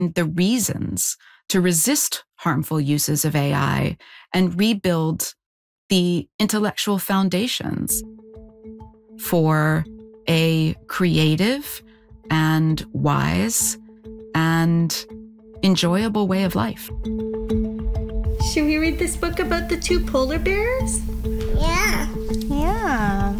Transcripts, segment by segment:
the reasons to resist harmful uses of AI and rebuild the intellectual foundations for a creative and wise and enjoyable way of life. Should we read this book about the two polar bears? Yeah. Yeah.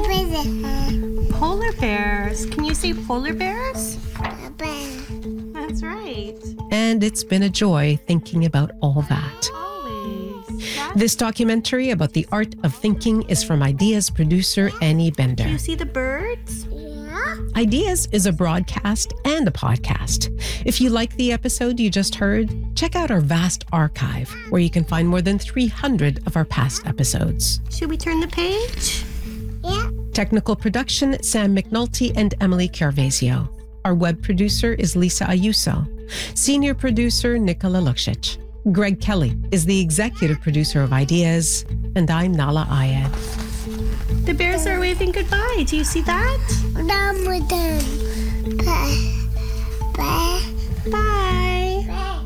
Polar Polar bears. Can you say polar bears? bear. That's right. And it's been a joy thinking about all that. Always. Yeah. This documentary about the art of thinking is from Ideas producer Annie Do you Bender. see the birds? Yeah. Ideas is a broadcast and a podcast. If you like the episode you just heard, check out our vast archive where you can find more than 300 of our past episodes. Should we turn the page? Yeah. Technical production, Sam McNulty and Emily Carvazio. Our web producer is Lisa Ayuso. Senior producer, Nicola Luksic. Greg Kelly is the executive producer of Ideas. And I'm Nala Ayed. The bears are waving goodbye. Do you see that? Done with them. Bye. Bye. Bye. Bye.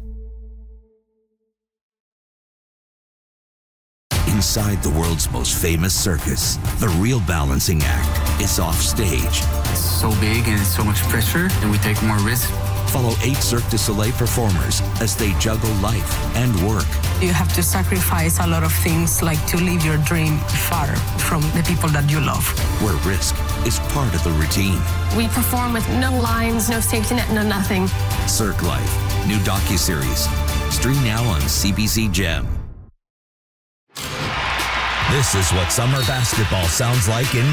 Inside the world's most famous circus, the real balancing act is off stage. It's so big and so much pressure, and we take more risk. Follow 8 Cirque du Soleil performers as they juggle life and work. You have to sacrifice a lot of things, like to live your dream far from the people that you love. Where risk is part of the routine. We perform with no lines, no safety net, no nothing. Cirque Life, new docuseries. Stream now on CBC Gem. This is what summer basketball sounds like in